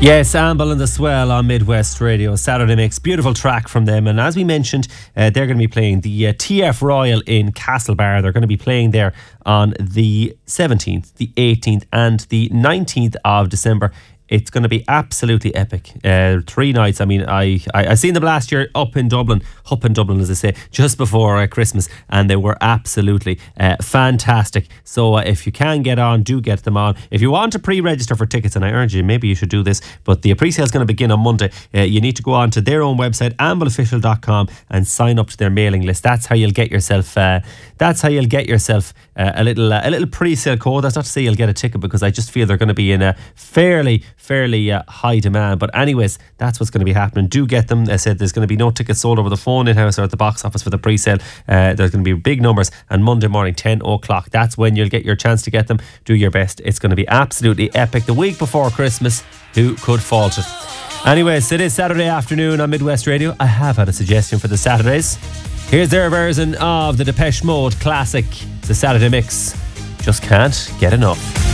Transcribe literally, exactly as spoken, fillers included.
Yes, Amble and the Swell on Midwest Radio, Saturday Mix, beautiful track from them. And as we mentioned, uh, they're going to be playing the uh, T F Royal in Castlebar. They're going to be playing there on the seventeenth, the eighteenth and the nineteenth of December. It's going to be absolutely epic. Uh, three nights. I mean, I, I I seen them last year up in Dublin, up in Dublin, as I say, just before uh, Christmas, and they were absolutely uh, fantastic. So uh, if you can get on, do get them on. If you want to pre-register for tickets, and I urge you, maybe you should do this, but the pre-sale is going to begin on Monday. Uh, you need to go on to their own website, amble official dot com, and sign up to their mailing list. That's how you'll get yourself. Uh, that's how you'll get yourself uh, a little uh, a little pre-sale code. That's not to say you'll get a ticket, because I just feel they're going to be in a fairly fairly uh, high demand. But anyways, that's what's going to be happening. Do get them. I said there's going to be no tickets sold over the phone in-house or at the box office for the pre-sale. Uh, there's going to be big numbers, and Monday morning ten o'clock, that's when you'll get your chance to get them. Do your best. It's going to be absolutely epic. The week before Christmas, who could fault it? Anyways, it is Saturday afternoon on Midwest Radio. I have had a suggestion for the Saturdays. Here's their version of the Depeche Mode classic, the Saturday Mix. Just can't get enough.